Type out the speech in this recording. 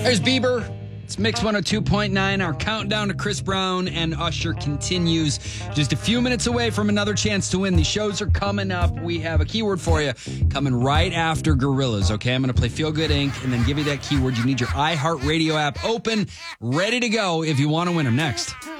There's Bieber. It's Mix 102.9. Our countdown to Chris Brown and Usher continues. Just a few minutes away from another chance to win. The shows are coming up. We have a keyword for you coming right after Gorillas, okay? I'm going to play Feel Good Inc. and then give you that keyword. You need your iHeartRadio app open, ready to go if you want to win them. Next.